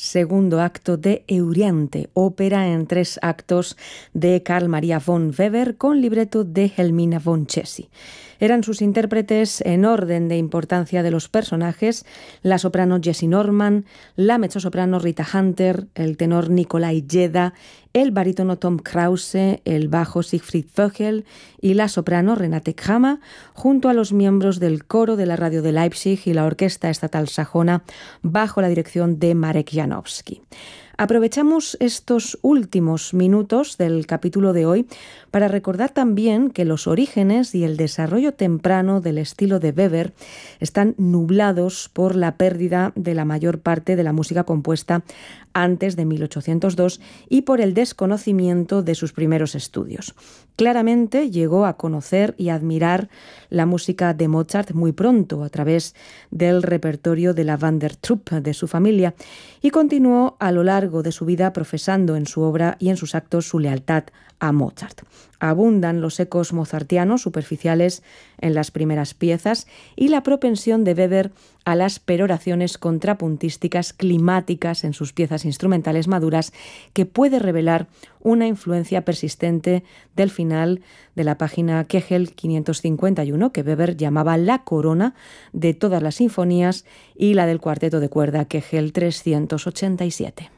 segundo acto de Euryanthe, ópera en 3 actos de Carl Maria von Weber con libreto de Helmina von Checy. Eran sus intérpretes en orden de importancia de los personajes: la soprano Jessie Norman, la mezzosoprano Rita Hunter, el tenor Nikolai Jeda, el barítono Tom Krause, el bajo Siegfried Vögel y la soprano Renate Krammer, junto a los miembros del coro de la radio de Leipzig y la orquesta estatal sajona bajo la dirección de Marek Janowski. Aprovechamos estos últimos minutos del capítulo de hoy para recordar también que los orígenes y el desarrollo temprano del estilo de Weber están nublados por la pérdida de la mayor parte de la música compuesta antes de 1802 y por el desconocimiento de sus primeros estudios. Claramente llegó a conocer y admirar la música de Mozart muy pronto a través del repertorio de la Wagner Troupe de su familia y continuó a lo largo de su vida profesando en su obra y en sus actos su lealtad a Mozart. Abundan los ecos mozartianos superficiales en las primeras piezas y la propensión de Weber a las peroraciones contrapuntísticas climáticas en sus piezas instrumentales maduras, que puede revelar una influencia persistente del final de la página Kegel 551, que Weber llamaba la corona de todas las sinfonías, y la del cuarteto de cuerda Kegel 387.